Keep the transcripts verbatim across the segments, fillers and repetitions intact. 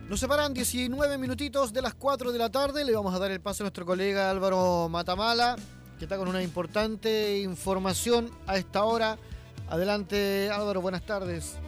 Nos separan diecinueve minutitos de las cuatro de la tarde. Le vamos a dar el paso a nuestro colega Álvaro Matamala, que está con una importante información a esta hora. Adelante, Álvaro, buenas tardes.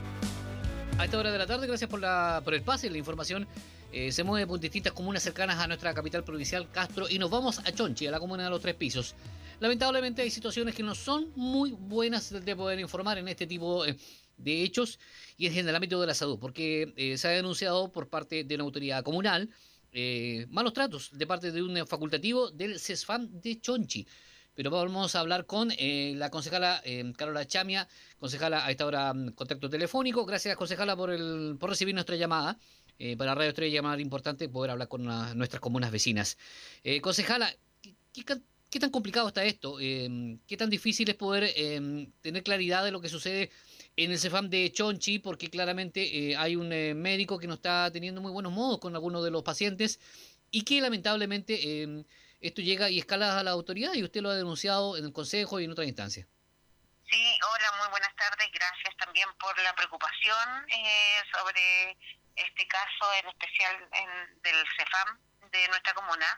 A esta hora de la tarde, gracias por, la, por el pase y la información. Eh, se mueve por distintas comunas cercanas a nuestra capital provincial, Castro, y nos vamos a Chonchi, a la comuna de los Tres Pisos. Lamentablemente hay situaciones que no son muy buenas de poder informar en este tipo de... de hechos, y es en el ámbito de la salud, porque eh, se ha denunciado por parte de una autoridad comunal eh, malos tratos de parte de un facultativo del CESFAM de Chonchi. Pero vamos a hablar con eh, la concejala eh, Carola Chamia, concejala a esta hora contacto telefónico. Gracias, concejala, por el por recibir nuestra llamada. Eh, para Radio Estrella, llamada importante poder hablar con la, nuestras comunas vecinas. Eh, concejala, ¿qué, qué, ¿qué tan complicado está esto? Eh, ¿Qué tan difícil es poder eh, tener claridad de lo que sucede en el CEFAM de Chonchi? Porque claramente eh, hay un eh, médico que no está teniendo muy buenos modos con algunos de los pacientes y que lamentablemente eh, esto llega y escala a la autoridad, y usted lo ha denunciado en el Consejo y en otras instancias. Sí, hola, muy buenas tardes. Gracias también por la preocupación eh, sobre este caso en especial en, del CEFAM de nuestra comuna.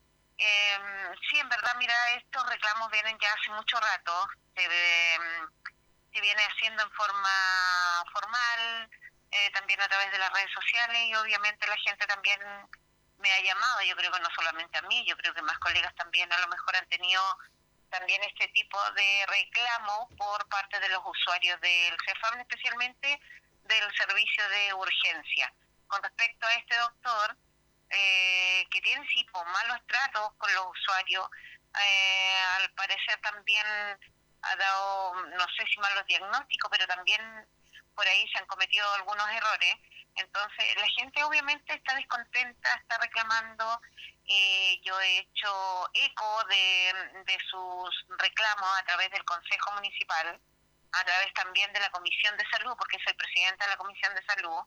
Eh, sí, en verdad, mira, estos reclamos vienen ya hace mucho rato. Se, eh, se viene haciendo en forma formal, eh, también a través de las redes sociales, y obviamente la gente también me ha llamado. Yo creo que no solamente a mí, yo creo que más colegas también a lo mejor han tenido también este tipo de reclamo por parte de los usuarios del CEFAM, especialmente del servicio de urgencia. Con respecto a este doctor, eh, que tiene sí pues, malos tratos con los usuarios, eh, al parecer también ha dado, no sé si malos diagnósticos, pero también por ahí se han cometido algunos errores. Entonces la gente obviamente está descontenta, está reclamando. Eh, yo he hecho eco de, de sus reclamos a través del Consejo Municipal, a través también de la Comisión de Salud, porque soy presidenta de la Comisión de Salud,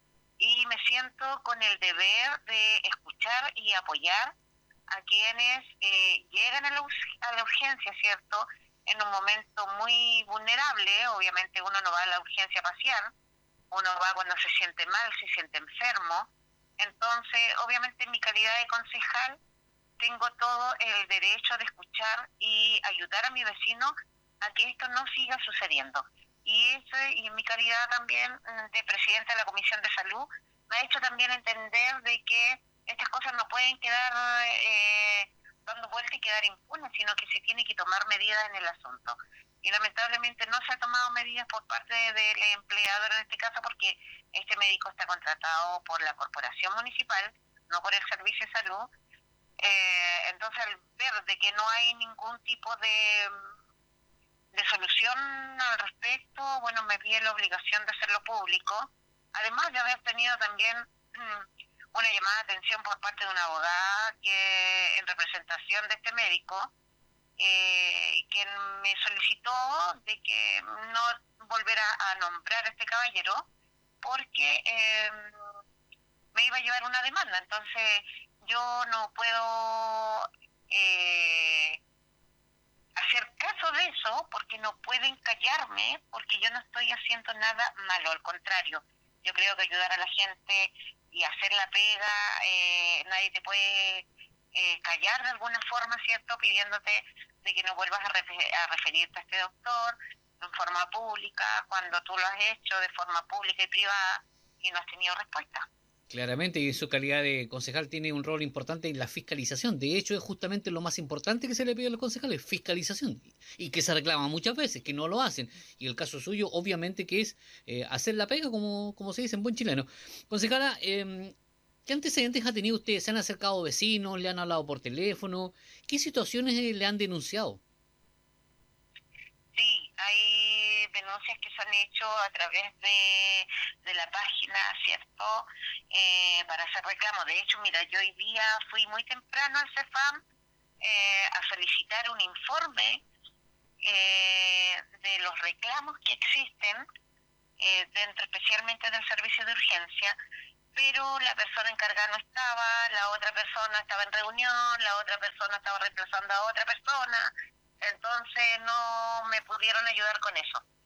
y me siento con el deber de escuchar y apoyar a quienes eh, llegan a la, a la urgencia, ¿cierto?, en un momento muy vulnerable. Obviamente uno no va a la urgencia a pasear, uno va cuando se siente mal, se siente enfermo. Entonces, obviamente en mi calidad de concejal tengo todo el derecho de escuchar y ayudar a mi vecino a que esto no siga sucediendo. Y eso, y en mi calidad también de presidenta de la Comisión de Salud, me ha hecho también entender de que estas cosas no pueden quedar eh, dando vuelta y quedar impunes, sino que se tiene que tomar medidas en el asunto. Y lamentablemente no se ha tomado medidas por parte del empleador en este caso, porque este médico está contratado por la corporación municipal, no por el servicio de salud. Eh, entonces, al ver de que no hay ningún tipo de, de solución al respecto, bueno, me vi en la obligación de hacerlo público, además de haber tenido también mmm, una llamada de atención por parte de una abogada que en representación de este médico, Eh, quien me solicitó de que no volviera a nombrar a este caballero porque eh, me iba a llevar una demanda. Entonces yo no puedo eh, hacer caso de eso, porque no pueden callarme, porque yo no estoy haciendo nada malo, al contrario, yo creo que ayudar a la gente y hacer la pega, eh, nadie te puede eh, callar de alguna forma, ¿cierto?, pidiéndote de que no vuelvas a, refer- a referirte a este doctor en forma pública, cuando tú lo has hecho de forma pública y privada y no has tenido respuesta. Claramente, y su calidad de concejal tiene un rol importante en la fiscalización. De hecho, es justamente lo más importante que se le pide a los concejales, fiscalización, y que se reclama muchas veces, que no lo hacen. Y el caso suyo, obviamente, que es eh, hacer la pega, como, como se dice en buen chileno. Concejala, eh, ¿qué antecedentes ha tenido usted? ¿Se han acercado vecinos? ¿Le han hablado por teléfono? ¿Qué situaciones le han denunciado? Sí, hay denuncias que se han hecho a través de, de la página, ¿cierto?, eh, para hacer reclamos. De hecho, mira, yo hoy día fui muy temprano al CEFAM eh, a solicitar un informe eh, de los reclamos que existen eh, dentro especialmente del servicio de urgencia, pero la persona encargada no estaba, la otra persona estaba en reunión, la otra persona estaba reemplazando a otra persona, entonces no me pudieron ayudar con eso.